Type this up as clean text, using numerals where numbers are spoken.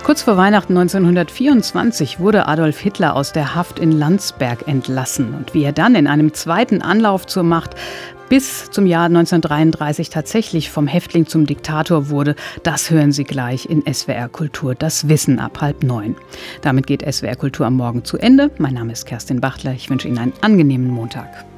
Kurz vor Weihnachten 1924 wurde Adolf Hitler aus der Haft in Landsberg entlassen. Und wie er dann in einem zweiten Anlauf zur Macht bis zum Jahr 1933 tatsächlich vom Häftling zum Diktator wurde, das hören Sie gleich in SWR Kultur, das Wissen ab 8:30. Damit geht SWR Kultur am Morgen zu Ende. Mein Name ist Kerstin Bachtler. Ich wünsche Ihnen einen angenehmen Montag.